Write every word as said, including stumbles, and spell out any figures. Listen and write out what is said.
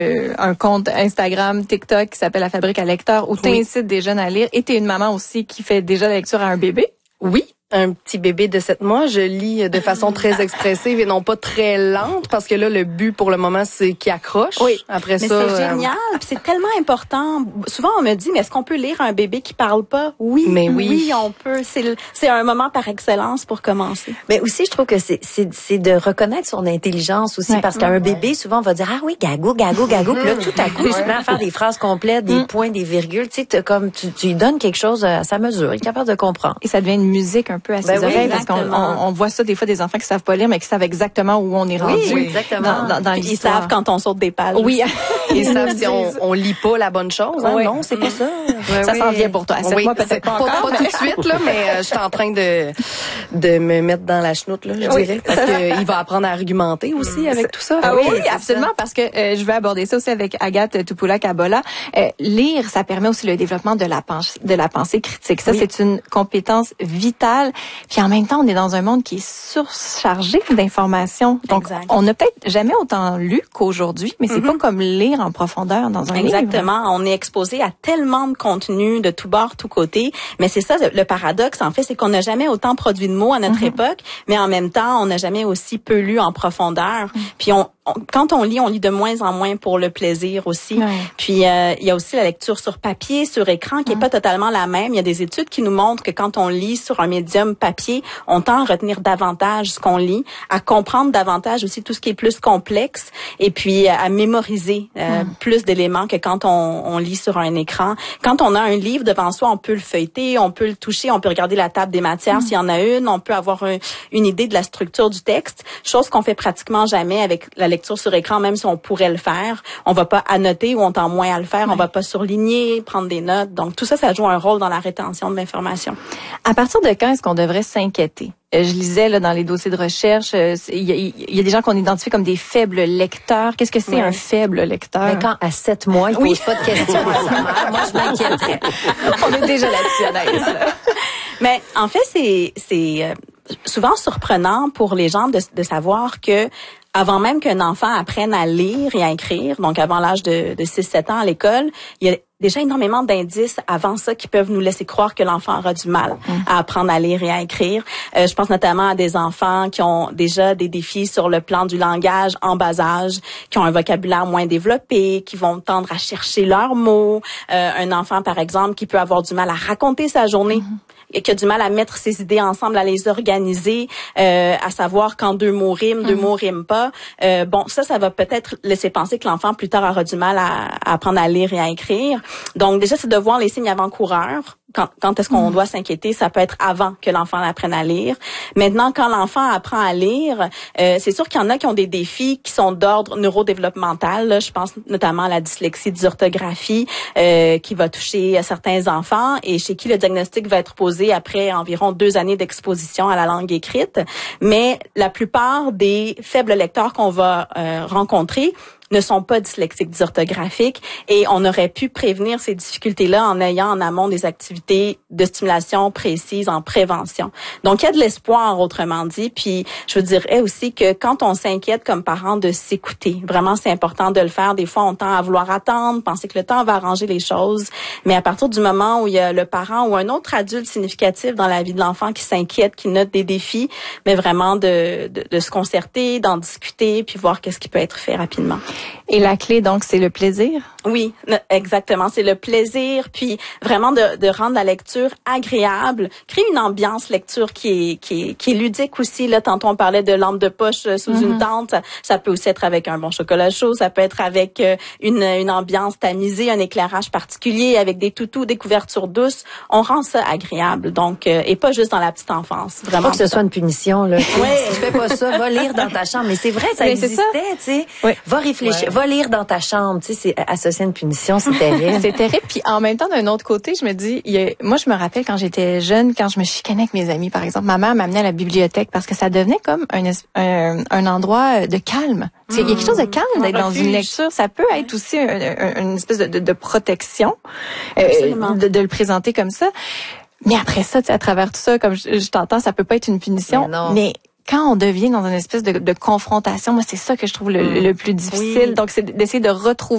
euh, un compte Instagram, TikTok qui s'appelle La Fabrique à lecteurs où tu incites oui. des jeunes à lire. Et tu es une maman aussi qui fait déjà la lecture à un bébé. Oui. Un petit bébé de sept mois, je lis de façon très expressive et non pas très lente parce que là, le but pour le moment, c'est qu'il accroche. Oui. Après mais ça. Mais c'est génial, euh... puis c'est tellement important. Souvent, on me dit, mais est-ce qu'on peut lire un bébé qui parle pas? Oui, mais oui. oui, on peut. C'est, c'est un moment par excellence pour commencer. Mais aussi, je trouve que c'est, c'est, c'est de reconnaître son intelligence aussi ouais. parce qu'un ouais. bébé, souvent, on va dire, ah oui, gagou, gagou, gagou. Puis là, tout à coup, il se met à faire des phrases complètes, des mm. points, des virgules. Tu sais, comme tu, tu lui donnes quelque chose à sa mesure. Il est capable de comprendre. Et ça devient une musique un peu à ses ben oreilles. Oui, parce qu'on on, on voit ça des fois des enfants qui savent pas lire mais qui savent exactement où on est rendu. Oui, exactement. Dans, dans, dans ils savent quand on saute des pages. Oui. Ils savent si on, on lit pas la bonne chose. Hein? Oui. Non, c'est pas ça. Oui, ça oui. s'en vient pour toi. Oui, moi peut-être pas, pas, encore, pas tout de suite là, mais euh, je suis en train de de me mettre dans la chenoute là, je oui. dirais, parce que il va apprendre à argumenter aussi avec tout ça. Ah oui, oui absolument, ça. Parce que euh, je vais aborder ça aussi avec Agathe Tupula-Kabola. Euh, lire, ça permet aussi le développement de la pensée, de la pensée critique. Ça, oui. c'est une compétence vitale. Puis en même temps, on est dans un monde qui est surchargé d'informations. Donc, exact. On n'a peut-être jamais autant lu qu'aujourd'hui, mais c'est mm-hmm. pas comme lire en profondeur dans un Exactement. livre. Exactement. On est exposé à tellement de contenu de tous bords, tous côtés. Mais c'est ça, le paradoxe, en fait, c'est qu'on n'a jamais autant produit de mots à notre mm-hmm. époque, mais en même temps, on n'a jamais aussi peu lu en profondeur. Mm-hmm. Puis on, on, quand on lit, on lit de moins en moins pour le plaisir aussi. Ouais. Puis euh, il y a aussi la lecture sur papier, sur écran, qui est mm-hmm. pas totalement la même. Il y a des études qui nous montrent que quand on lit sur un médium papier, on tend à retenir davantage ce qu'on lit, à comprendre davantage aussi tout ce qui est plus complexe et puis à mémoriser euh, mm. plus d'éléments que quand on, on lit sur un écran. Quand on a un livre devant soi, on peut le feuilleter, on peut le toucher, on peut regarder la table des matières mm. s'il y en a une, on peut avoir un, une idée de la structure du texte, chose qu'on fait pratiquement jamais avec la lecture sur écran, même si on pourrait le faire. On va pas annoter ou on tend moins à le faire, oui. on va pas surligner, prendre des notes. Donc tout ça, ça joue un rôle dans la rétention de l'information. À partir de quand est-ce qu'on devrait s'inquiéter? Je lisais là dans les dossiers de recherche, il y a, il y a des gens qu'on identifie comme des faibles lecteurs. Qu'est-ce que c'est oui. un faible lecteur? Mais quand à sept mois, il pose oui. pas de questions à sa mère, moi je m'inquiéterais. On est déjà là-dessus, Anaïs. Mais en fait, c'est c'est souvent surprenant pour les gens de, de savoir que avant même qu'un enfant apprenne à lire et à écrire, donc avant l'âge de, de six sept ans à l'école, il y a déjà énormément d'indices avant ça qui peuvent nous laisser croire que l'enfant aura du mal mmh. à apprendre à lire et à écrire. Euh, je pense notamment à des enfants qui ont déjà des défis sur le plan du langage en bas âge, qui ont un vocabulaire moins développé, qui vont tendre à chercher leurs mots. Euh, un enfant, par exemple, qui peut avoir du mal à raconter sa journée. Mmh. Et qui a du mal à mettre ses idées ensemble, à les organiser, euh, à savoir quand deux mots riment, deux mmh. mots riment pas. Euh, bon, ça, ça va peut-être laisser penser que l'enfant plus tard aura du mal à, à apprendre à lire et à écrire. Donc déjà, c'est de voir les signes avant-coureurs. Quand, quand est-ce qu'on mmh. doit s'inquiéter? Ça peut être avant que l'enfant apprenne à lire. Maintenant, quand l'enfant apprend à lire, euh, c'est sûr qu'il y en a qui ont des défis qui sont d'ordre neurodéveloppemental. Là. Je pense notamment à la dyslexie, dysorthographie, euh, qui va toucher certains enfants et chez qui le diagnostic va être posé après environ deux années d'exposition à la langue écrite. Mais la plupart des faibles lecteurs qu'on va euh, rencontrer ne sont pas dyslexiques, dysorthographiques, et on aurait pu prévenir ces difficultés-là en ayant en amont des activités de stimulation précises en prévention. Donc, il y a de l'espoir, autrement dit, puis je vous dirais aussi que quand on s'inquiète comme parent de s'écouter, vraiment, c'est important de le faire. Des fois, on tend à vouloir attendre, penser que le temps va arranger les choses, mais à partir du moment où il y a le parent ou un autre adulte significatif dans la vie de l'enfant qui s'inquiète, qui note des défis, mais vraiment de, de, de se concerter, d'en discuter, puis voir qu'est-ce qui peut être fait rapidement. Et la clé, donc, c'est le plaisir? Oui, exactement. C'est le plaisir, puis vraiment de, de rendre la lecture agréable, créer une ambiance lecture qui est, qui est, qui est ludique aussi. Là, tantôt, on parlait de lampe de poche sous mm-hmm. une tente. Ça, ça peut aussi être avec un bon chocolat chaud. Ça peut être avec une, une ambiance tamisée, un éclairage particulier, avec des toutous, des couvertures douces. On rend ça agréable, donc, et pas juste dans la petite enfance. Vraiment. Pas que ce soit une punition, là. Oui. Tu fais pas ça, va lire dans ta chambre. Mais c'est vrai, ça mais existait, tu sais. Oui. Va réfléchir. Ouais. Va lire dans ta chambre, tu sais, c'est associé à une punition, c'est terrible. C'est terrible. Puis en même temps, d'un autre côté, je me dis, il y a, moi, je me rappelle quand j'étais jeune, quand je me chicanais avec mes amis, par exemple, ma mère m'amenait à la bibliothèque parce que ça devenait comme un, un, un endroit de calme. Tu sais, il y a quelque chose de calme d'être dans une lecture. Ça peut être aussi un, un, une espèce de, de, de protection, euh, de, de le présenter comme ça. Mais après ça, tu sais, à travers tout ça, comme je, je t'entends, ça peut pas être une punition. Mais, non. mais quand on devient dans une espèce de, de confrontation, moi, c'est ça que je trouve le, le plus difficile. Oui. Donc, c'est d'essayer de retrouver